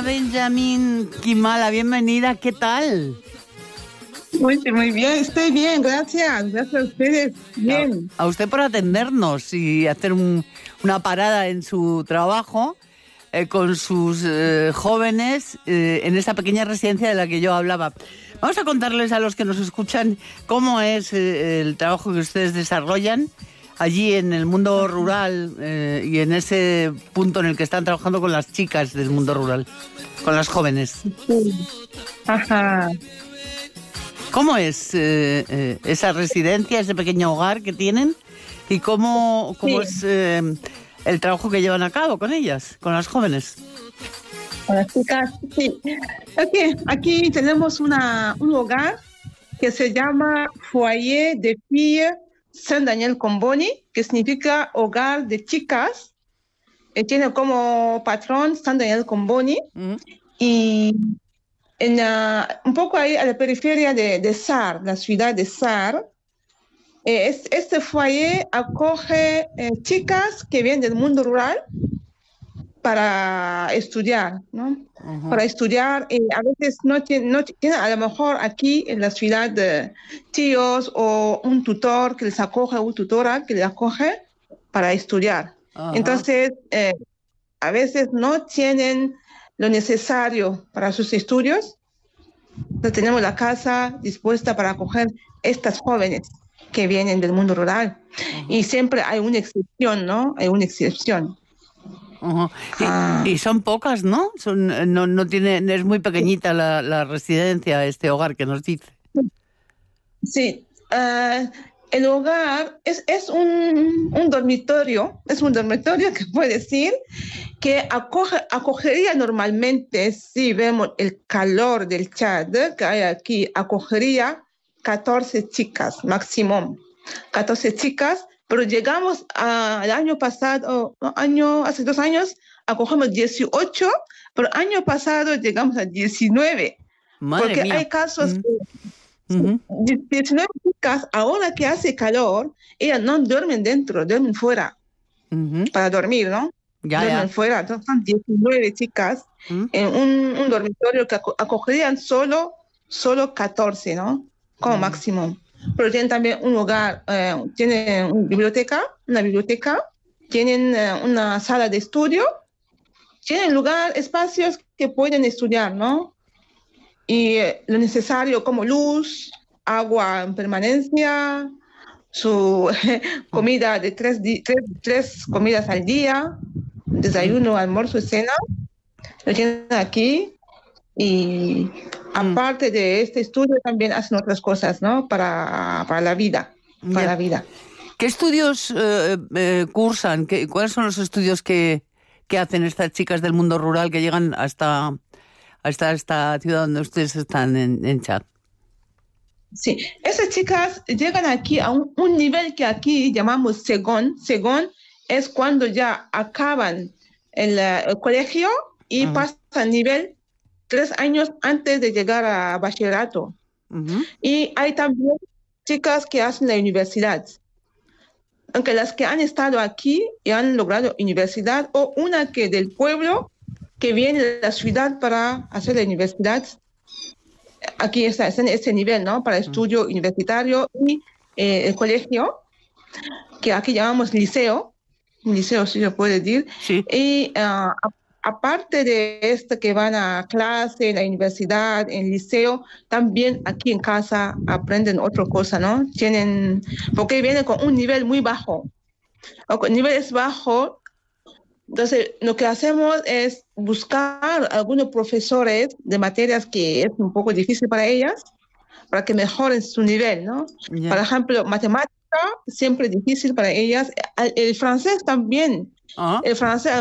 Benjamín Kimala, bienvenida, ¿qué tal? Muy bien, estoy bien, gracias a ustedes, bien. A usted por atendernos y hacer una parada en su trabajo con sus jóvenes en esta pequeña residencia de la que yo hablaba. Vamos a contarles a los que nos escuchan cómo es el trabajo que ustedes desarrollan allí en el mundo rural y en ese punto en el que están trabajando con las chicas del mundo rural, con las jóvenes. Sí. Ajá. ¿Cómo es esa residencia, ese pequeño hogar que tienen? ¿Y cómo es el trabajo que llevan a cabo con ellas, con las jóvenes? Con las chicas, sí. Aquí tenemos un hogar que se llama Foyer de Filles Saint-Daniel-Comboni, que significa hogar de chicas. Tiene como patrón Saint-Daniel-Comboni. Y un poco ahí a la periferia de Sar, la ciudad de Sar, este foyer acoge chicas que vienen del mundo rural para estudiar, ¿no? Uh-huh. Para estudiar, a veces no tienen, a lo mejor aquí en la ciudad tíos o un tutor que les acoge, o tutora que les acoge para estudiar. Uh-huh. Entonces, a veces no tienen lo necesario para sus estudios. No tenemos la casa dispuesta para acoger estas jóvenes que vienen del mundo rural. Uh-huh. Y siempre hay una excepción, ¿no? Hay una excepción. Uh-huh. Y son pocas, ¿no? No tiene, es muy pequeñita la residencia, este hogar que nos dice. Sí. El hogar es un dormitorio, que puede decir que acogería normalmente, si vemos el calor del Chad que hay aquí, acogería 14 chicas máximo, 14 chicas, pero llegamos al año pasado, hace 2 años, acogemos 18, pero el año pasado llegamos a 19. Madre porque mía. Hay casos... Uh-huh. 19 chicas, ahora que hace calor, ellas no duermen dentro, duermen fuera. Uh-huh. Para dormir, ¿no? Duermen fuera. Entonces son 19 chicas en un dormitorio que acogerían solo 14, ¿no? Como máximo. Pero tienen también un hogar, tienen una biblioteca, tienen una sala de estudio, tienen espacios que pueden estudiar, ¿no? Y lo necesario como luz, agua en permanencia, su comida de tres comidas al día, desayuno, almuerzo y cena, lo tienen aquí. Y aparte de este estudio también hacen otras cosas, ¿no? Para la vida, la vida. ¿Qué estudios cursan? ¿Cuáles son los estudios que hacen estas chicas del mundo rural que llegan hasta esta ciudad donde ustedes están en Chad? Sí, esas chicas llegan aquí a un nivel que aquí llamamos segón. Segón es cuando ya acaban el colegio y pasan al nivel 3 años antes de llegar a bachillerato. Uh-huh. Y hay también chicas que hacen la universidad. Aunque las que han estado aquí y han logrado universidad, o una que del pueblo que viene de la ciudad para hacer la universidad, aquí está en ese nivel, ¿no? Para estudio universitario y el colegio, que aquí llamamos liceo, si se puede decir. Sí. Y aparte de esto que van a clase en la universidad, en el liceo, también aquí en casa aprenden otra cosa, ¿no? Porque vienen con un nivel muy bajo. El nivel es bajo. Entonces, lo que hacemos es buscar algunos profesores de materias que es un poco difícil para ellas, para que mejoren su nivel, ¿no? Yeah. Por ejemplo, matemática, siempre difícil para ellas. El francés también. Uh-huh. El francés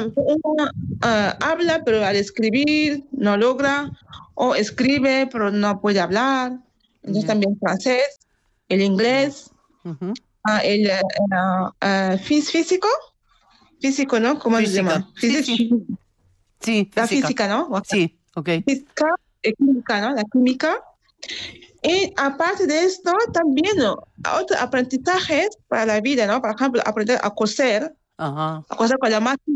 habla, pero al escribir no logra, o escribe, pero no puede hablar. Entonces, también francés, el inglés, uh-huh. El físico, ¿no? ¿Cómo se llama? Sí, la física, ¿no? Sí, ok. Física y química, ¿no? La química. Y aparte de esto, también otros aprendizajes para la vida, ¿no? Por ejemplo, aprender a coser, uh-huh. a coser con la máquina,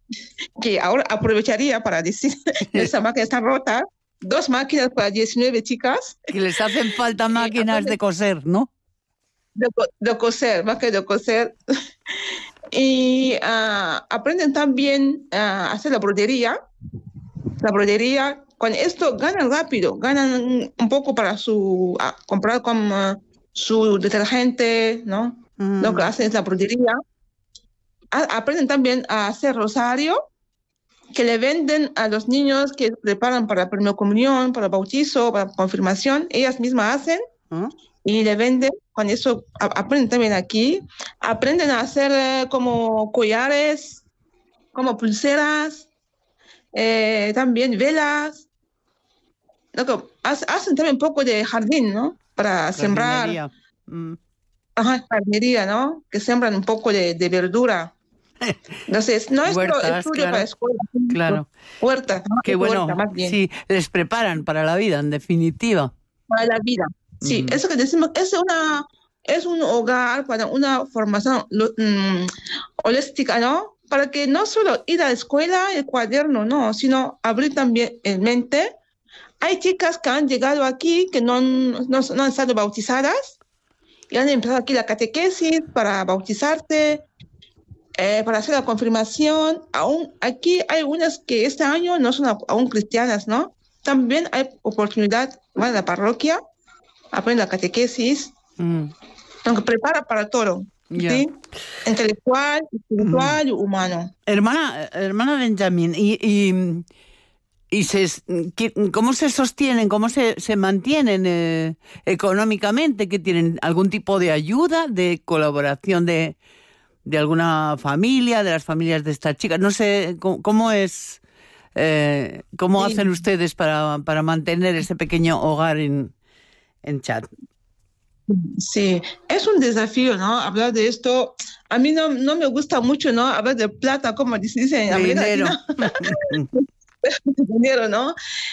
que ahora aprovecharía para decir, esa máquina está rota, 2 máquinas para 19 chicas. Que les hacen falta máquinas de coser, ¿no? De coser, máquinas de coser. Y aprenden también a hacer la brodería. La brodería, con esto ganan rápido, ganan un poco para comprar como su detergente, ¿no? Lo que hacen es la brodería. Aprenden también a hacer rosario, que le venden a los niños que preparan para la primera comunión, para el bautizo, para la confirmación. Ellas mismas hacen y le venden. Con eso aprenden también aquí. Aprenden a hacer como collares, como pulseras, también velas. Hacen también un poco de jardín, ¿no? Para sembrar. Jardinería, ¿no? Que sembran un poco de verdura. Entonces, no es estudio para escuela. Claro. Huertas, ¿no? Qué bueno, huerta, más bien. Sí, les preparan para la vida, en definitiva. Para la vida, sí. Eso que decimos, es un hogar para una formación holística, ¿no? Para que no solo ir a la escuela, el cuaderno, no, sino abrir también en mente. Hay chicas que han llegado aquí que no han estado bautizadas y han empezado aquí la catequesis para bautizarse, para hacer la confirmación. Aún aquí hay unas que este año no son aún cristianas, ¿no? También hay oportunidad, van a la parroquia, aprenden la catequesis, aunque prepara para todo, ¿sí? Intelectual, espiritual y humano. Hermana Benjamín, ¿cómo se sostienen, cómo se mantienen económicamente? ¿Que tienen algún tipo de ayuda, de colaboración de alguna familia, de las familias de estas chicas? No sé, ¿cómo es? ¿Cómo hacen ustedes para mantener ese pequeño hogar en Chad? Sí, es un desafío, ¿no? Hablar de esto. A mí no me gusta mucho, ¿no? Hablar de plata, como dicen en América Latina. Dinero, ¿no?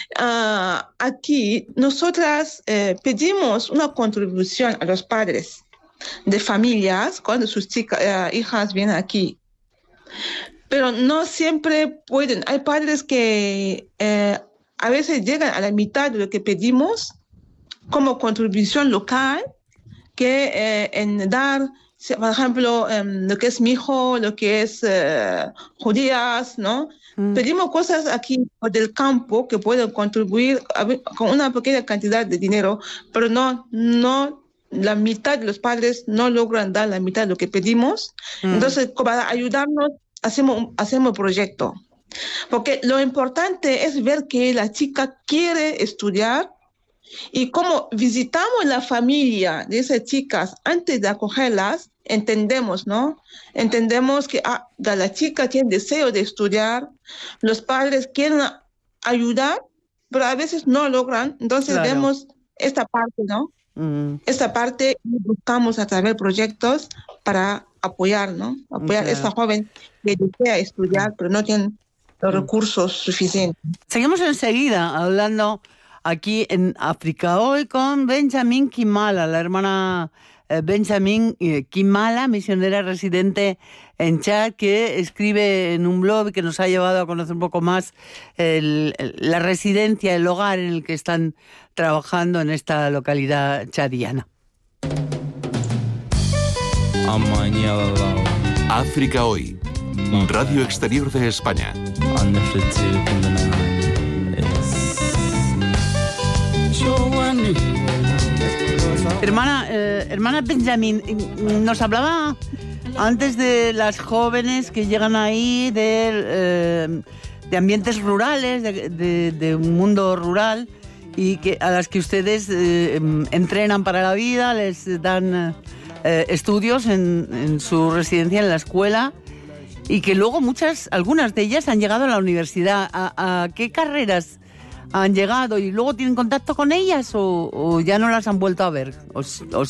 Aquí nosotras pedimos una contribución a los padres de familias cuando sus hijas vienen aquí. Pero no siempre pueden. Hay padres que a veces llegan a la mitad de lo que pedimos como contribución local, que en dar, por ejemplo, lo que es mijo, lo que es judías, ¿no? Pedimos cosas aquí del campo que pueden contribuir con una pequeña cantidad de dinero, pero no la mitad de los padres no logran dar la mitad de lo que pedimos. Entonces, para ayudarnos, hacemos proyecto. Porque lo importante es ver que la chica quiere estudiar, y como visitamos la familia de esas chicas antes de acogerlas, entendemos, ¿no? Entendemos que la chica tiene deseo de estudiar, los padres quieren ayudar, pero a veces no logran. Entonces vemos esta parte, ¿no? Esta parte buscamos a través de proyectos para apoyar, ¿no? Apoyar a esta joven que desea estudiar, pero no tiene los recursos suficientes. Seguimos enseguida hablando aquí en África Hoy con Benjamín Kimala, la hermana Benjamín Kimala, misionera residente en Chad, que escribe en un blog que nos ha llevado a conocer un poco más la residencia, el hogar en el que están trabajando en esta localidad chadiana. África Hoy, Radio Exterior de España. Hermana Benjamín, nos hablaba antes de las jóvenes que llegan ahí de ambientes rurales, de un mundo rural, y a las que ustedes entrenan para la vida, les dan estudios en su residencia, en la escuela, y que luego algunas de ellas han llegado a la universidad. ¿A qué carreras han llegado y luego tienen contacto con ellas o ya no las han vuelto a ver?